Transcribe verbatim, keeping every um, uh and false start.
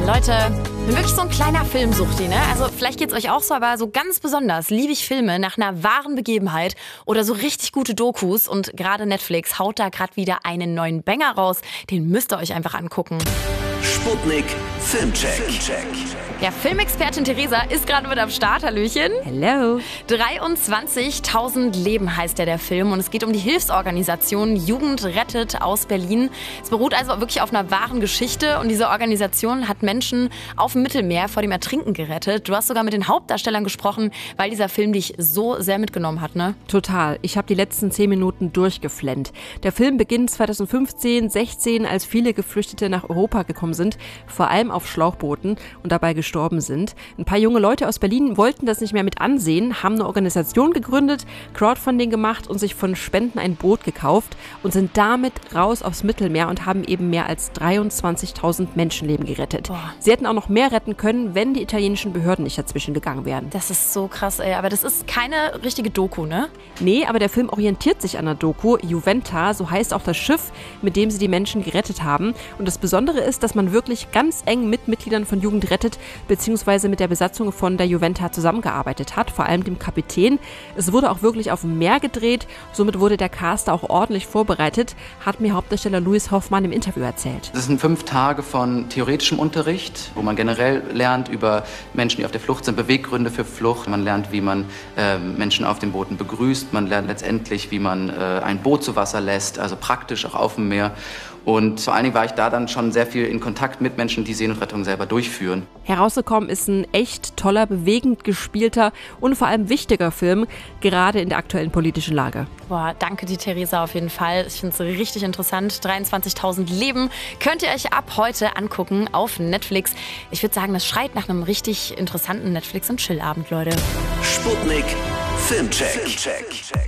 Leute, ich bin wirklich so ein kleiner Filmsuchti, ne? Also vielleicht geht's euch auch so, aber so ganz besonders liebe ich Filme nach einer wahren Begebenheit oder so richtig gute Dokus. Und gerade Netflix haut da gerade wieder einen neuen Banger raus. Den müsst ihr euch einfach angucken. Sputnik Filmcheck. Filmcheck. Ja, Filmexpertin Theresa ist gerade mit am Start. Hallöchen. Hello. dreiundzwanzigtausend Leben heißt ja der Film und es geht um die Hilfsorganisation Jugend rettet aus Berlin. Es beruht also wirklich auf einer wahren Geschichte und diese Organisation hat Menschen auf dem Mittelmeer vor dem Ertrinken gerettet. Du hast sogar mit den Hauptdarstellern gesprochen, weil dieser Film dich so sehr mitgenommen hat, ne? Total. Ich habe die letzten zehn Minuten durchgeflennt. Der Film beginnt zweitausendfünfzehn, sechzehn, als viele Geflüchtete nach Europa gekommen sind, vor allem auf Schlauchbooten und dabei gestorben sind. Ein paar junge Leute aus Berlin wollten das nicht mehr mit ansehen, haben eine Organisation gegründet, Crowdfunding gemacht und sich von Spenden ein Boot gekauft und sind damit raus aufs Mittelmeer und haben eben mehr als dreiundzwanzigtausend Menschenleben gerettet. Boah. Sie hätten auch noch mehr retten können, wenn die italienischen Behörden nicht dazwischen gegangen wären. Das ist so krass, ey. Aber das ist keine richtige Doku, ne? Nee, aber der Film orientiert sich an der Doku. Juventa, so heißt auch das Schiff, mit dem sie die Menschen gerettet haben. Und das Besondere ist, dass man wirklich ganz eng mit Mitgliedern von Jugend rettet, beziehungsweise mit der Besatzung von der Juventa zusammengearbeitet hat, vor allem dem Kapitän. Es wurde auch wirklich auf dem Meer gedreht, somit wurde der Cast auch ordentlich vorbereitet, hat mir Hauptdarsteller Louis Hoffmann im Interview erzählt. Das sind fünf Tage von theoretischem Unterricht, wo man generell lernt über Menschen, die auf der Flucht sind, Beweggründe für Flucht. Man lernt, wie man äh, Menschen auf den Booten begrüßt. Man lernt letztendlich, wie man äh, ein Boot zu Wasser lässt, also praktisch auch auf dem Meer. Und vor allen Dingen war ich da dann schon sehr viel in Kontakt mit Menschen, die Seenotrettung selber durchführen. Herausgekommen ist ein echt toller, bewegend gespielter und vor allem wichtiger Film, gerade in der aktuellen politischen Lage. Boah, danke dir, Theresa, auf jeden Fall. Ich finde es richtig interessant. dreiundzwanzigtausend Leben könnt ihr euch ab heute angucken auf Netflix. Ich würde sagen, das schreit nach einem richtig interessanten Netflix- und Chill-Abend, Leute. Sputnik Filmcheck. Filmcheck.